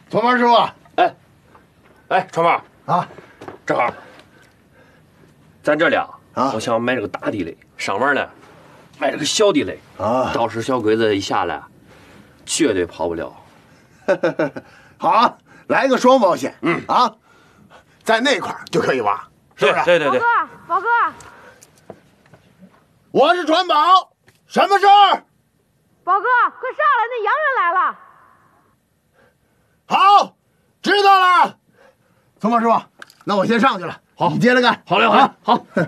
存包师傅， 哎，川宝啊， 正好，咱这俩啊， 我想买这个大地雷，上面呢买这个小地雷啊， 到时小鬼子一下来，绝对跑不了。 好啊，来个双保险，啊，在那块儿就可以挖，是不是？ 对。 宝哥， 我是传宝，什么事儿？ 宝哥，快上来，那洋人来了。 好，知道了。存包师傅，那我先上去了， 好， 你接着干。 好嘞，好嘞，好。